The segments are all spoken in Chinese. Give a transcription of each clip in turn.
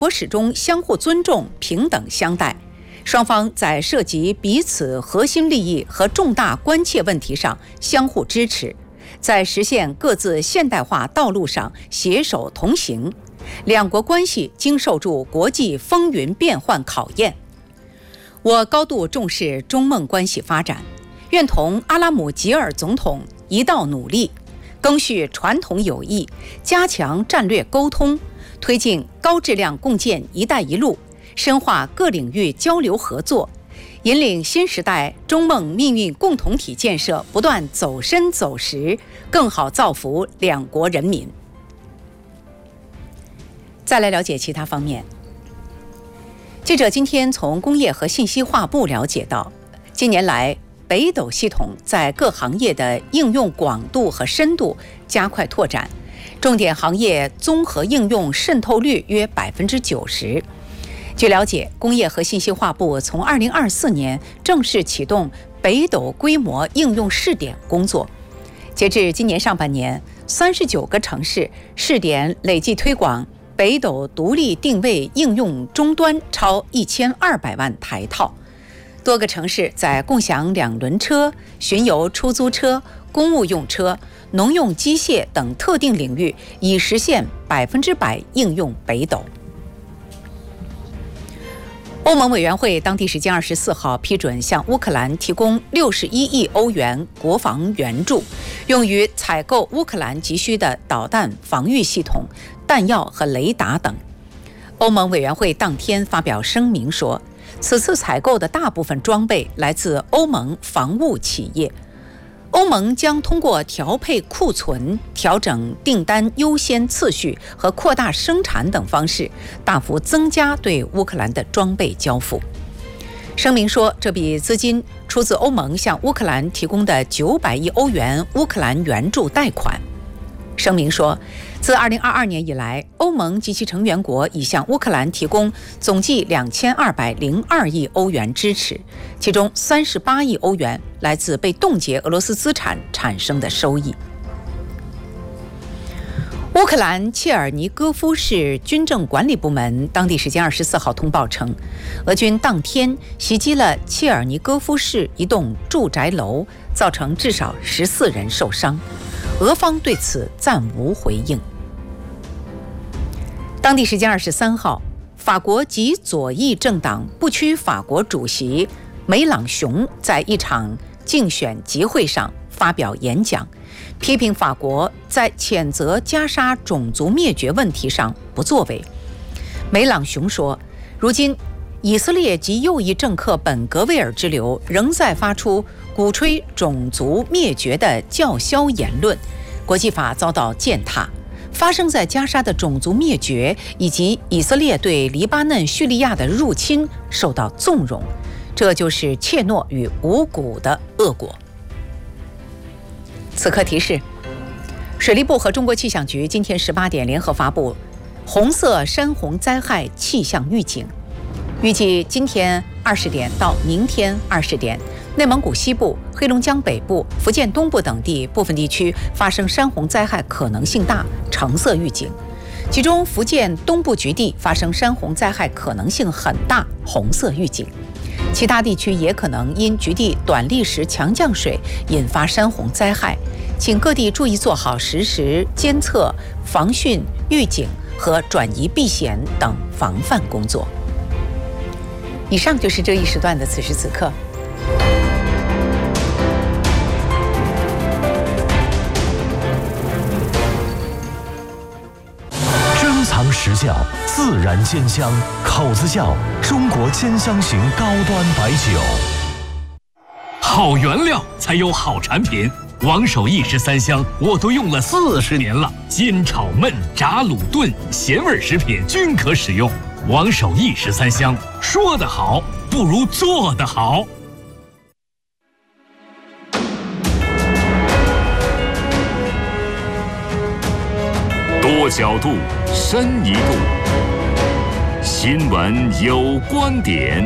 国始终相互尊重、平等相待。双方在涉及彼此核心利益和重大关切问题上相互支持，在实现各自现代化道路上携手同行。两国关系经受住国际风云变幻考验。我高度重视中孟关系发展，愿同阿拉姆吉尔总统一道努力，赓续传统友谊，加强战略沟通，推进高质量共建“一带一路”，深化各领域交流合作，引领新时代中孟命运共同体建设不断走深走实，更好造福两国人民。再来了解其他方面。记者今天从工业和信息化部了解到，近年来北斗系统在各行业的应用广度和深度加快拓展，重点行业综合应用渗透率约90%。据了解，工业和信息化部从2024年正式启动北斗规模应用试点工作。截至今年上半年，39个城市试点累计推广北斗独立定位应用终端超1200万台套，多个城市在共享两轮车、巡游出租车、公务用车、农用机械等特定领域已实现100%应用北斗。欧盟委员会当地时间24号批准向乌克兰提供61亿欧元国防援助，用于采购乌克兰急需的导弹防御系统、弹药和雷达等。欧盟委员会当天发表声明说，此次采购的大部分装备来自欧盟防务企业。欧盟将通过调配库存、调整订单优先次序和扩大生产等方式，大幅增加对乌克兰的装备交付。声明说，这笔资金出自欧盟向乌克兰提供的900亿欧元乌克兰援助贷款。声明说，自2022年以来，欧盟及其成员国已向乌克兰提供总计2202亿欧元支持，其中38亿欧元来自被冻结俄罗斯资产产生的收益。乌克兰切尔尼戈夫市军政管理部门当地时间24号通报称，俄军当天袭击了切尔尼戈夫市一栋住宅楼，造成至少14人受伤。俄方对此暂无回应。当地时间23号，法国极左翼政党不屈法国主席梅朗雄在一场竞选集会上发表演讲，批评法国在谴责加沙种族灭绝问题上不作为。梅朗雄说，如今以色列及右翼政客本格维尔之流仍在发出鼓吹种族灭绝的叫嚣言论，国际法遭到践踏，发生在加沙的种族灭绝以及以色列对黎巴嫩、叙利亚的入侵受到纵容，这就是怯懦与无辜的恶果。此刻提示，水利部和中国气象局今天18点联合发布红色山洪灾害气象预警，预计今天20点到明天20点，内蒙古西部、黑龙江北部、福建东部等地部分地区发生山洪灾害可能性大，橙色预警；其中福建东部局地发生山洪灾害可能性很大，红色预警。其他地区也可能因局地短历时强降水引发山洪灾害，请各地注意做好实时监测、防汛、预警和转移避险等防范工作。以上就是这一时段的此时此刻。 珍藏实窖，自然煎香，口子窖中国煎香型高端白酒。 好原料才有好产品，王守义13香我都用了40年了，煎炒焖炸卤炖咸味食品均可使用。王守义13香，说得好不如做得好。 多角度，深一度。新闻有观点。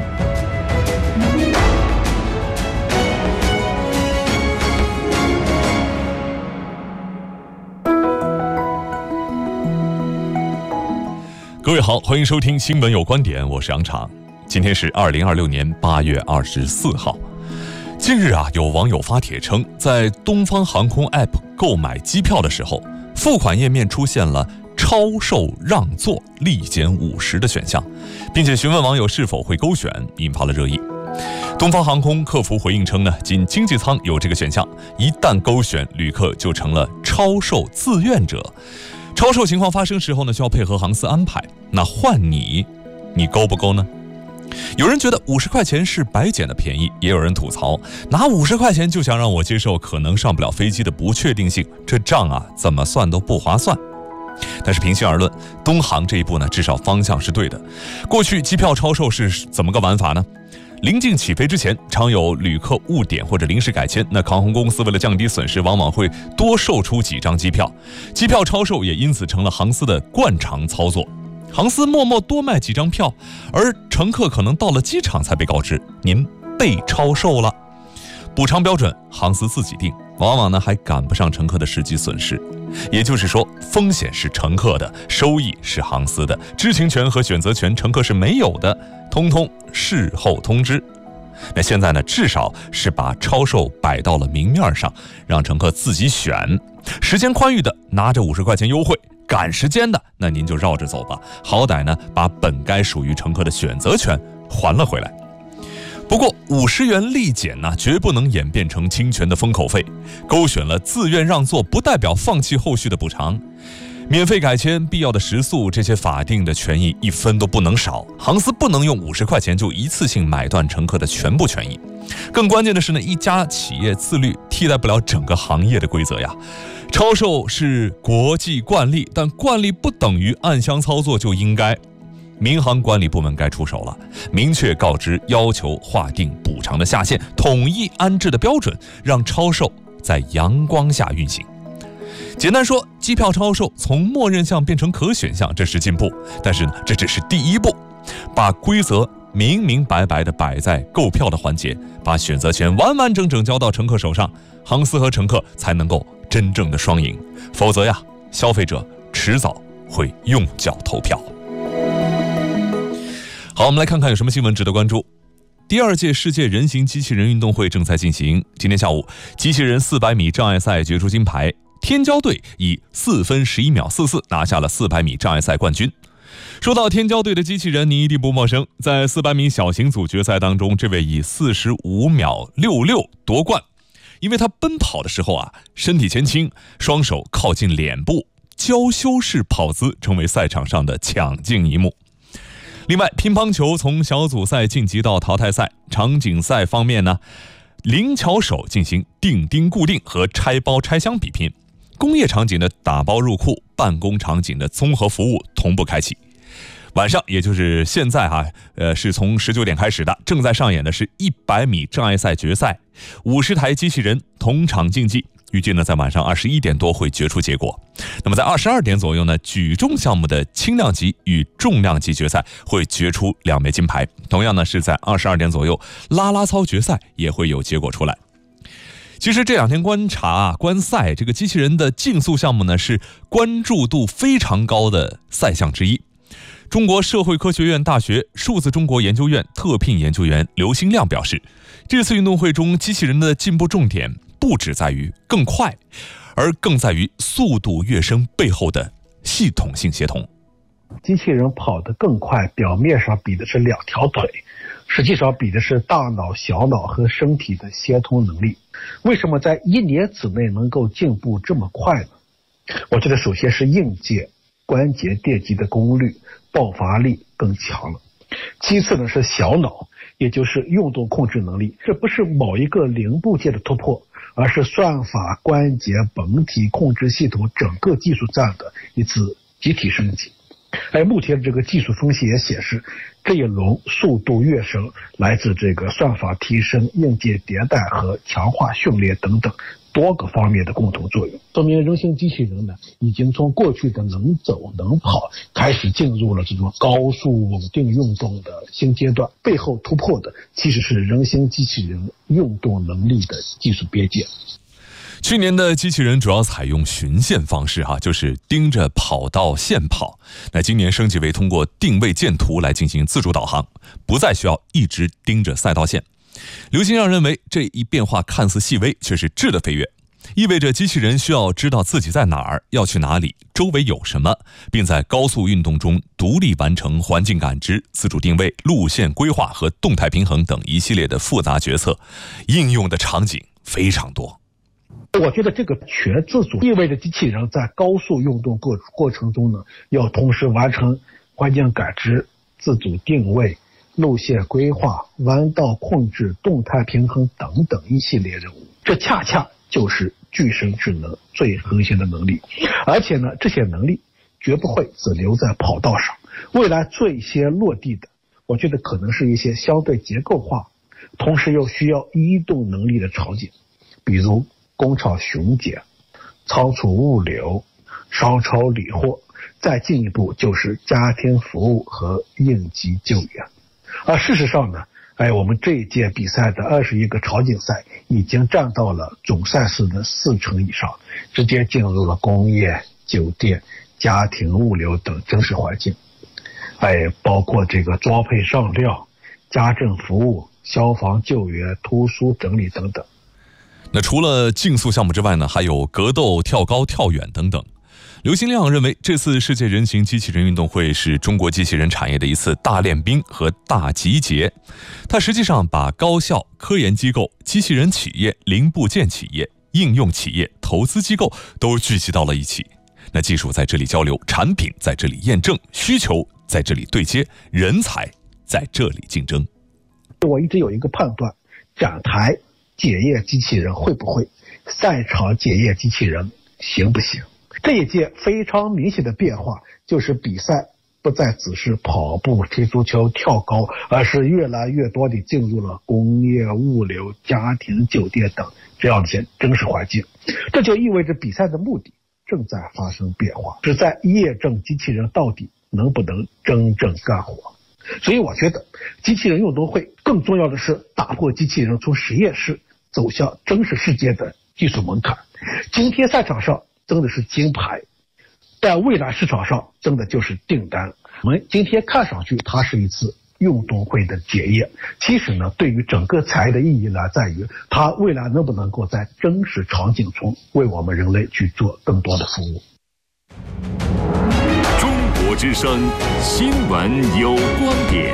各位好，欢迎收听新闻有观点，我是杨常。今天是2026年8月24号。近日有网友发帖称，在东方航空 App 购买机票的时候，付款页面出现了超售让座立减50的选项，并且询问网友是否会勾选，引发了热议。东方航空客服回应称仅经济舱有这个选项，一旦勾选，旅客就成了超售自愿者。超售情况发生时候需要配合航司安排。那换你勾不勾呢？有人觉得50块钱是白捡的便宜，也有人吐槽，拿50块钱就想让我接受可能上不了飞机的不确定性，这账怎么算都不划算。但是平心而论，东航这一步至少方向是对的。过去机票超售是怎么个玩法呢？临近起飞之前，常有旅客误点或者临时改签，那航空公司为了降低损失，往往会多售出几张机票。机票超售也因此成了航司的惯常操作。航司默默多卖几张票，而乘客可能到了机场才被告知您被超售了。补偿标准航司自己定，往往还赶不上乘客的实际损失。也就是说，风险是乘客的，收益是航司的，知情权和选择权乘客是没有的，通通事后通知。那现在至少是把超售摆到了明面上，让乘客自己选。时间宽裕的拿着50块钱优惠，赶时间的那您就绕着走吧，好歹把本该属于乘客的选择权还了回来。不过50元立减绝不能演变成侵权的封口费。勾选了自愿让座，不代表放弃后续的补偿。免费改签、必要的食宿，这些法定的权益一分都不能少。航司不能用50块钱就一次性买断乘客的全部权益。更关键的是一家企业自律替代不了整个行业的规则呀。超售是国际惯例，但惯例不等于暗箱操作就应该。民航管理部门该出手了，明确告知，要求划定补偿的下限，统一安置的标准，让超售在阳光下运行。简单说，机票超售从默认项变成可选项，这是进步，但是这只是第一步。把规则明明白白地摆在购票的环节，把选择权完完整整交到乘客手上，航司和乘客才能够真正的双赢。否则消费者迟早会用脚投票。好，我们来看看有什么新闻值得关注。第2届世界人形机器人运动会正在进行。今天下午，机器人400米障碍赛决出金牌，天骄队以4分11秒44拿下了400米障碍赛冠军。说到天骄队的机器人，你一定不陌生，在400米小型组决赛当中，这位以45秒66夺冠。因为他奔跑的时候身体前倾，双手靠近脸部，娇羞式跑姿成为赛场上的抢镜一幕。另外，乒乓球从小组赛晋级到淘汰赛。场景赛方面灵巧手进行钉钉固定和拆包拆箱比拼，工业场景的打包入库，办公场景的综合服务同步开启。晚上，也就是现在是从19点开始的，正在上演的是100米障碍赛决赛，50台机器人同场竞技，预计在晚上21点多会决出结果。那么在22点左右举重项目的轻量级与重量级决赛会决出2枚金牌。同样是在22点左右，啦啦操决赛也会有结果出来。其实这2天观赛，这个机器人的竞速项目是关注度非常高的赛项之一。中国社会科学院大学数字中国研究院特聘研究员刘新亮表示，这次运动会中机器人的进步重点不只在于更快，而更在于速度跃升背后的系统性协同。 机器人跑得更快，表面上比的是2条腿，实际上比的是大脑、小脑和身体的协同能力。为什么在1年之内能够进步这么快呢？我觉得首先是硬件，关节电极的功率、爆发力更强了。其次是小脑，也就是运动控制能力。这不是某一个零部件的突破，而是算法、关节、本体控制系统整个技术站的一次集体升级。目前这个技术分析也显示，这一轮速度跃升来自这个算法提升、硬件迭代和强化训练等等多个方面的共同作用，说明人形机器人已经从过去的能走能跑开始进入了这种高速稳定运动的新阶段。背后突破的其实是人形机器人运动能力的技术边界。 去年的机器人主要采用循线方式就是盯着跑道线跑。那今年升级为通过定位箭图来进行自主导航，不再需要一直盯着赛道线。刘金让认为，这一变化看似细微，却是质的飞跃，意味着机器人需要知道自己在哪儿，要去哪里，周围有什么，并在高速运动中独立完成环境感知、自主定位、路线规划和动态平衡等一系列的复杂决策。应用的场景非常多。 我觉得这个全自主意味着机器人在高速运动过程中呢，要同时完成环境感知、自主定位、路线规划、弯道控制、动态平衡等等一系列任务。这恰恰就是具身智能最核心的能力。而且呢，这些能力绝不会只留在跑道上，未来最先落地的，我觉得可能是一些相对结构化，同时又需要移动能力的场景，比如工厂巡检、仓储物流、商超理货，再进一步就是家庭服务和应急救援。而事实上呢，我们这一届比赛的21个场景赛已经占到了总赛事的40%以上，直接进入了工业、酒店、家庭物流等真实环境，包括这个装配上料、家政服务、消防救援、图书整理等等。 那除了竞速项目之外呢，还有格斗、跳高、跳远等等。刘新亮认为，这次世界人形机器人运动会是中国机器人产业的一次大练兵和大集结。它实际上把高校、科研机构、机器人企业、零部件企业、应用企业、投资机构都聚集到了一起。那技术在这里交流，产品在这里验证，需求在这里对接，人才在这里竞争。 我一直有一个判断，展台检验机器人会不会，赛场检验机器人行不行。这一届非常明显的变化就是比赛不再只是跑步、踢足球、跳高，而是越来越多地进入了工业、物流、家庭、酒店等这样的一些真实环境。这就意味着比赛的目的正在发生变化，是在验证机器人到底能不能真正干活。所以我觉得机器人运动会更重要的是打破机器人从实验室走向真实世界的技术门槛。今天赛场上真的是金牌，但未来市场上真的就是订单。我们今天看上去它是一次运动会的检验，其实呢，对于整个产业的意义呢，在于它未来能不能够在真实场景中为我们人类去做更多的服务。 中国之声，新闻有观点。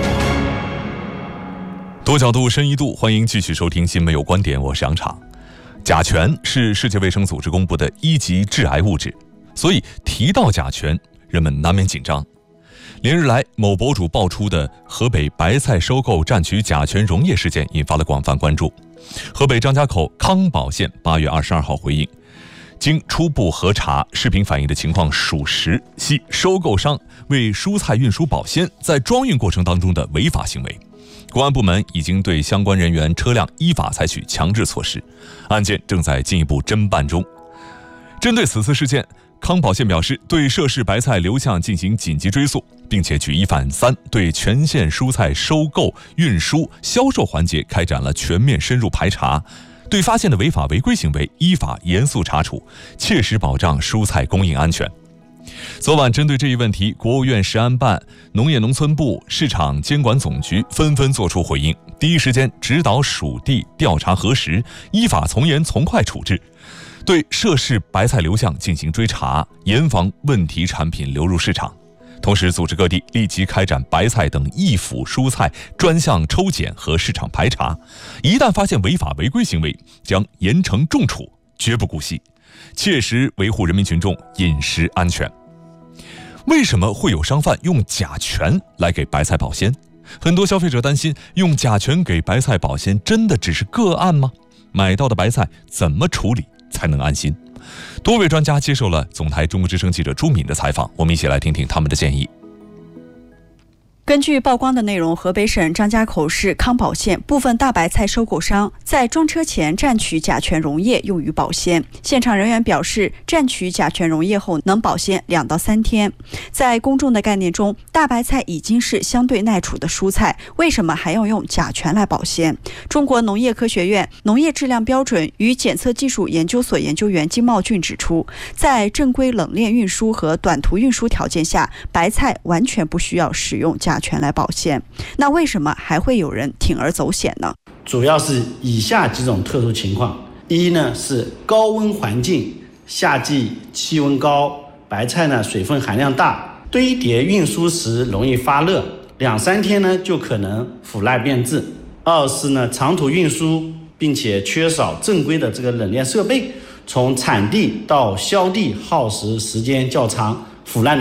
多角度、深一度，欢迎继续收听新闻有观点，我是杨昶。甲醛是世界卫生组织公布的1级致癌物质，所以提到甲醛，人们难免紧张。连日来，某博主爆出的河北白菜收购占取甲醛溶液事件引发了广泛关注。河北张家口康保县8月22号回应，经初步核查，视频反映的情况属实，系收购商为蔬菜运输保鲜在装运过程当中的违法行为。公安部门已经对相关人员、车辆依法采取强制措施，案件正在进一步侦办中。针对此次事件，康保县表示对涉事白菜流向进行紧急追溯，并且举一反三，对全县蔬菜收购、运输、销售环节开展了全面深入排查，对发现的违法违规行为依法严肃查处，切实保障蔬菜供应安全。昨晚针对这一问题，国务院食安办、农业农村部、市场监管总局纷纷作出回应，第一时间指导属地调查核实，依法从严从快处置，对涉事白菜流向进行追查，严防问题产品流入市场。同时组织各地立即开展白菜等易腐蔬菜专项抽检和市场排查，一旦发现违法违规行为，将严惩重处，绝不姑息，切实维护人民群众饮食安全。为什么会有商贩用甲醛来给白菜保鲜？很多消费者担心，用甲醛给白菜保鲜真的只是个案吗？买到的白菜怎么处理才能安心？多位专家接受了总台中国之声记者朱敏的采访，我们一起来听听他们的建议。 根据曝光的内容，河北省张家口市康保县部分大白菜收购商在装车前蘸取甲醛溶液用于保鲜。现场人员表示，蘸取甲醛溶液后能保鲜2到3天。在公众的概念中，大白菜已经是相对耐储的蔬菜，为什么还要用甲醛来保鲜？中国农业科学院农业质量标准与检测技术研究所研究员金茂俊指出，在正规冷链运输和短途运输条件下，白菜完全不需要使用甲醛来保鲜。那为什么还会有人铤而走险呢？ 主要是以下几种特殊情况：一呢是高温环境，夏季气温高，白菜呢水分含量大，堆叠运输时容易发热，2、3天呢就可能腐烂变质。二是呢长途运输，并且缺少正规的这个冷链设备，从产地到销地耗时时间较长，腐烂的